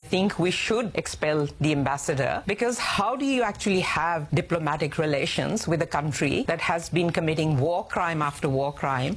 think we should expel the ambassador, because how do you actually have diplomatic relations with a country that has been committing war crime after war crime?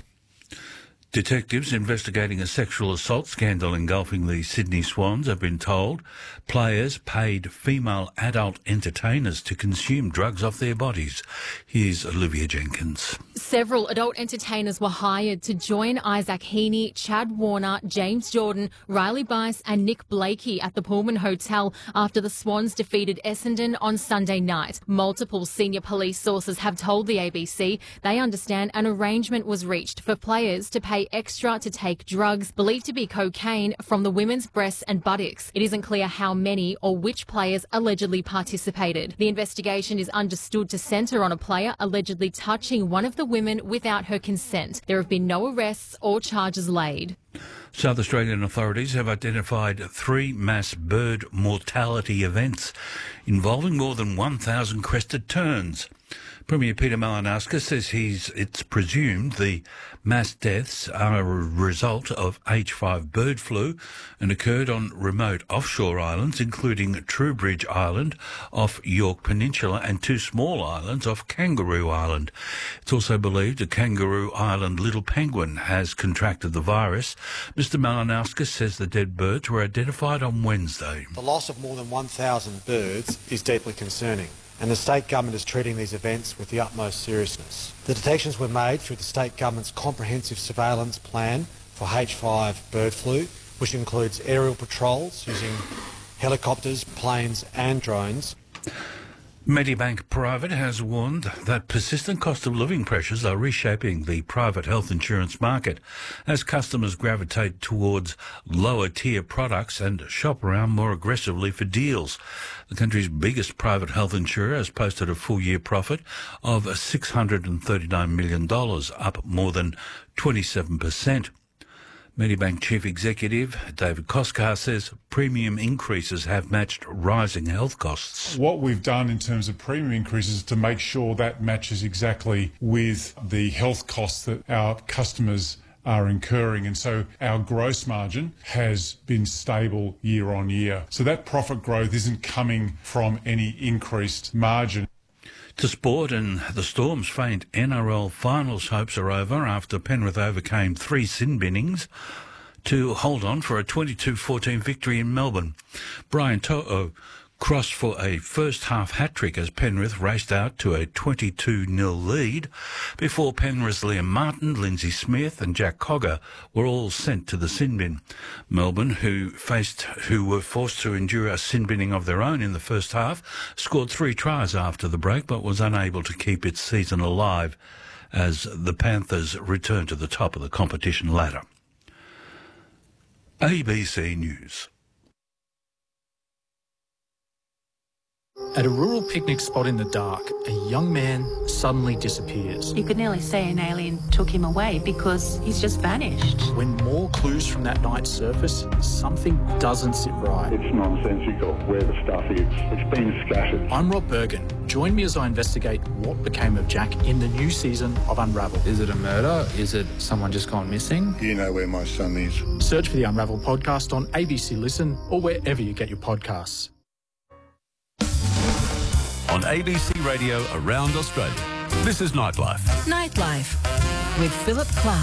Detectives investigating a sexual assault scandal engulfing the Sydney Swans have been told players paid female adult entertainers to consume drugs off their bodies. Here's Olivia Jenkins. Several adult entertainers were hired to join Isaac Heaney, Chad Warner, James Jordan, Riley Bice and Nick Blakey at the Pullman Hotel after the Swans defeated Essendon on Sunday night. Multiple senior police sources have told the ABC they understand an arrangement was reached for players to pay extra to take drugs believed to be cocaine from the women's breasts and buttocks. It isn't clear how many or which players allegedly participated. The investigation is understood to centre on a player allegedly touching one of the women without her consent. There have been no arrests or charges laid. South Australian authorities have identified 3 mass bird mortality events involving more than 1,000 crested terns. Premier Peter Malinauskas says it's presumed the mass deaths are a result of H5 bird flu and occurred on remote offshore islands, including Trowbridge Island off York Peninsula and 2 small islands off Kangaroo Island. It's also believed a Kangaroo Island little penguin has contracted the virus. Mr Malinauskas says the dead birds were identified on Wednesday. The loss of more than 1,000 birds is deeply concerning, and the state government is treating these events with the utmost seriousness. The detections were made through the state government's comprehensive surveillance plan for H5 bird flu, which includes aerial patrols using helicopters, planes and drones. Medibank Private has warned that persistent cost of living pressures are reshaping the private health insurance market as customers gravitate towards lower tier products and shop around more aggressively for deals. The country's biggest private health insurer has posted a full-year profit of $639 million, up more than 27%. Medibank Chief Executive David Koskar says premium increases have matched rising health costs. What we've done in terms of premium increases is to make sure that matches exactly with the health costs that our customers are incurring, and so our gross margin has been stable year on year. So that profit growth isn't coming from any increased margin. To sport, and the Storm's faint NRL finals hopes are over after Penrith overcame 3 sin binnings to hold on for a 22-14 victory in Melbourne. Brian To'o crossed for a first-half hat-trick as Penrith raced out to a 22-0 lead before Penrith's Liam Martin, Lindsay Smith and Jack Cogger were all sent to the sin bin. Melbourne, who were forced to endure a sin binning of their own in the first half, scored 3 tries after the break but was unable to keep its season alive as the Panthers returned to the top of the competition ladder. ABC News. At a rural picnic spot in the dark, a young man suddenly disappears. You could nearly say an alien took him away because he's just vanished. When more clues from that night surface, something doesn't sit right. It's nonsensical where the stuff is. It's been scattered. I'm Rob Bergen. Join me as I investigate what became of Jack in the new season of Unravel. Is it a murder? Is it someone just gone missing? Do you know where my son is? Search for the Unravel podcast on ABC Listen or wherever you get your podcasts. On ABC Radio around Australia, this is Nightlife. Nightlife with Philip Clark.